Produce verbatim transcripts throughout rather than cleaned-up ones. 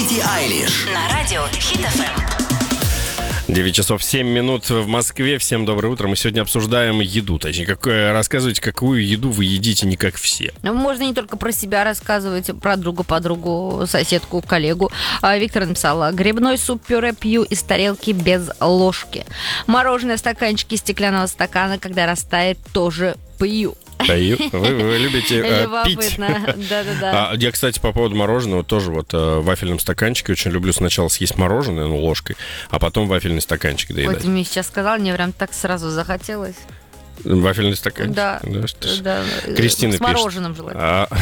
Билли Айлиш на радио Хит эф эм. девять часов семь минут в Москве. Всем доброе утро. Мы сегодня обсуждаем еду. Точнее, как, рассказывайте, какую еду вы едите не как все. Можно не только про себя рассказывать, про друга, подругу, соседку, коллегу. Виктор написала: грибной суп-пюре пью из тарелки без ложки. Мороженое в стаканчике стеклянного стакана, когда растает, тоже пью. Вы, вы любите э, пить. Любопытно, да-да-да. А, я, кстати, по поводу мороженого тоже вот э, в вафельном стаканчике очень люблю сначала съесть мороженое, ну, ложкой, а потом вафельный стаканчик доедать. Вот ты мне сейчас сказал, мне прям так сразу захотелось. Вафельный стаканчик? Да. да, что да. Кристина с пишет. мороженым желательно. А...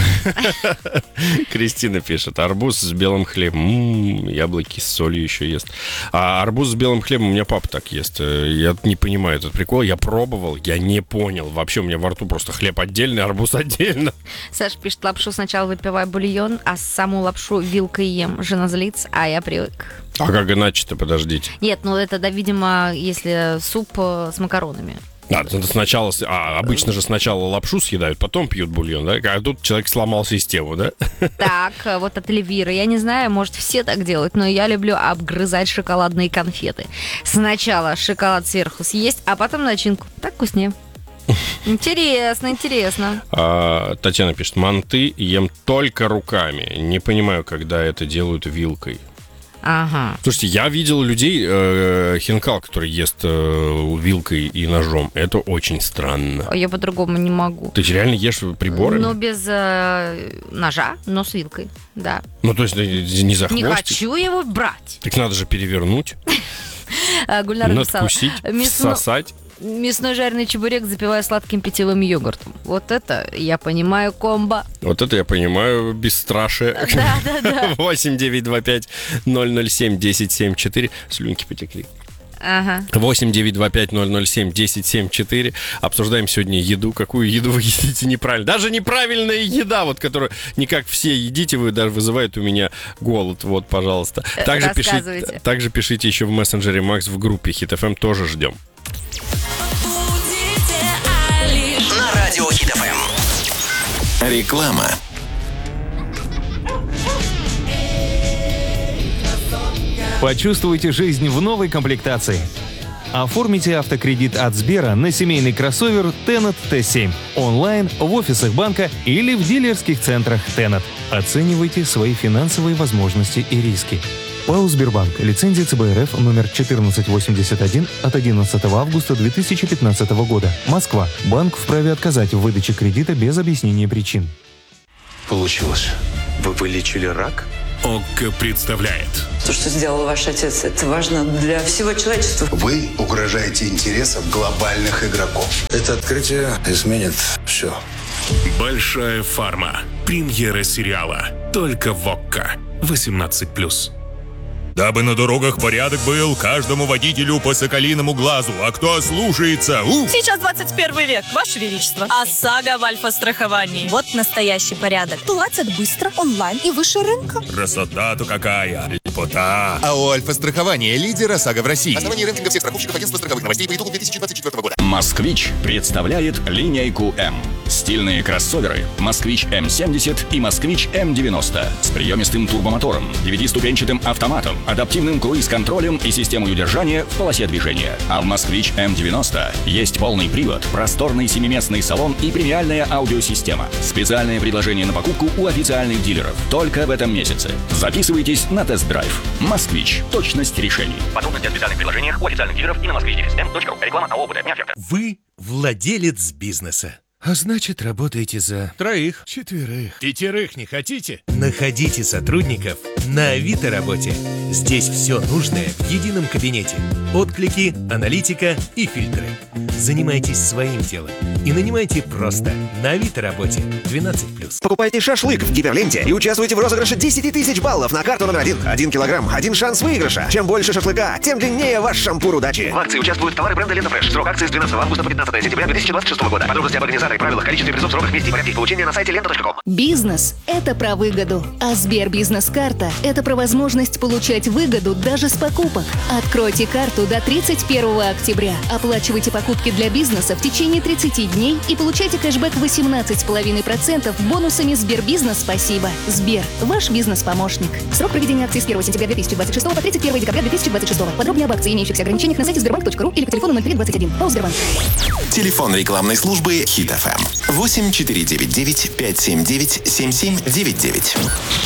Кристина пишет: арбуз с белым хлебом. М-м, яблоки с солью еще ест. А арбуз с белым хлебом у меня папа так ест. Я не понимаю этот прикол. Я пробовал, я не понял. Вообще у меня во рту просто хлеб отдельно, арбуз отдельно. Саша пишет: лапшу сначала выпиваю бульон, а саму лапшу вилкой ем. Жена злится, а я привык. А как иначе-то, подождите? Нет, ну это, да, видимо, если суп с макаронами. А, сначала, а, обычно же сначала лапшу съедают, потом пьют бульон, да? А тут человек сломал систему, да? Так, вот от Эльвиры. Я не знаю, может, все так делают, но я люблю обгрызать шоколадные конфеты. Сначала шоколад сверху съесть, а потом начинку. Так вкуснее. Интересно, интересно. А, Татьяна пишет: манты ем только руками. Не понимаю, когда это делают вилкой. Ага. Слушайте, я видел людей, э, хинкал, который ест э, вилкой и ножом. Это очень странно. Я по-другому не могу. Ты реально ешь приборами? Ну, без э, ножа, но с вилкой, да. Ну, то есть не за хвостик? Не хочу его брать. Так надо же перевернуть, Гульнара написала: надкусить, всосать. мясной жареный чебурек запиваю сладким питьевым йогуртом. Вот это я понимаю комбо. Вот это я понимаю бесстрашие. Да, да, да. восемь девять два пять ноль ноль семь десять семь четыре. Слюнки потекли. Ага. восемь девять два пять ноль ноль семь десять семь четыре. Обсуждаем сегодня еду. Какую еду вы едите неправильно? Даже неправильная еда, вот, которую не как все едите, вы даже вызывает у меня голод. Вот, пожалуйста. Также пишите, также пишите еще в мессенджере Макс в группе Хит эф эм. Тоже ждем. на радио Хит эф эм. Реклама. Почувствуйте жизнь в новой комплектации. Оформите автокредит от Сбера на семейный кроссовер Tenet ти семь онлайн, в офисах банка или в дилерских центрах Tenet. Оценивайте свои финансовые возможности и риски. ПАО «Сбербанк». Лицензия цэ бэ эр эф номер четырнадцать восемьдесят один от одиннадцатого августа две тысячи пятнадцатого года. Москва. Банк вправе отказать в выдаче кредита без объяснения причин. Получилось. Вы вылечили рак? ОККО представляет. То, что сделал ваш отец, это важно для всего человечества. Вы угрожаете интересам глобальных игроков. Это открытие изменит все. Большая фарма. Премьера сериала. Только в ОККО. восемнадцать плюс. Дабы на дорогах порядок был, каждому водителю по соколиному глазу. А кто слушается? У! Сейчас двадцать первый век, Ваше Величество. ОСАГО в альфа-страховании. Вот настоящий порядок. Платят быстро, онлайн и выше рынка. Красота-то какая! Лепота! АО «Альфа-страхование» — лидер ОСАГО в России. Основание рейтинга всех страховщиков агентства страховых новостей по итогу две тысячи двадцать четвёртого года. Москвич представляет линейку М. Стильные кроссоверы Москвич эм семьдесят и Москвич эм девяносто с приемистым турбомотором, девятиступенчатым автоматом, адаптивным круиз-контролем и системой удержания в полосе движения. А в Москвич эм девяносто есть полный привод, просторный семиместный салон и премиальная аудиосистема. Специальное предложение на покупку у официальных дилеров только в этом месяце. Записывайтесь на тест-драйв. Москвич. Точность решений. Подробности о специальных предложениях у официальных дилеров и на москвич точка ру. Реклама АО «ОБД». Вы владелец бизнеса. А значит, работаете за троих, четверых, пятерых не хотите? Находите сотрудников на Авито работе. Здесь все нужное в едином кабинете. Отклики, аналитика и фильтры. Занимайтесь своим делом и нанимайте просто на Авито работе двенадцать плюс. Покупайте шашлык в Гиперленте и участвуйте в розыгрыше десять тысяч баллов на карту номер один. Один килограмм, один шанс выигрыша. Чем больше шашлыка, тем длиннее ваш шампур удачи. В акции участвуют товары бренда Лента Фреш. Срок акции с двенадцатого августа по пятнадцатое сентября две тысячи двадцать шестого года. Подробности об организаторе, правилах, количестве призов, сроках, месте и порядке их получения на сайте лента точка ком. Бизнес – это про выгоду, а Сбербизнес-карта – это про возможность получать выгоду даже с покупок. Откройте карту до тридцать первого октября. Оплачивайте покупки для бизнеса в течение тридцати дней и получайте кэшбэк восемнадцать целых пять десятых процента бонусов бонусами Сбербизнес «Спасибо». Сбер – ваш бизнес-помощник. Срок проведения акции с первого сентября две тысячи двадцать шестого по тридцать первого декабря две тысячи двадцать шестого. Подробнее об акции и имеющихся ограничениях на сайте сбербанк точка ру или по телефону ноль три двадцать один. ПАО «Сбербанк». Телефон рекламной службы Хит эф эм восемь четыре девять девять пять семь девять семь семь девять девять.